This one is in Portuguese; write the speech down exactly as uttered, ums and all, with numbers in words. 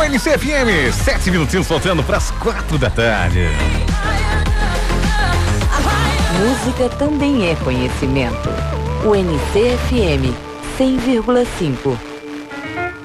N C F M, sete minutinhos faltando para as quatro da tarde. Música também é conhecimento. O N C F M cem vírgula cinco.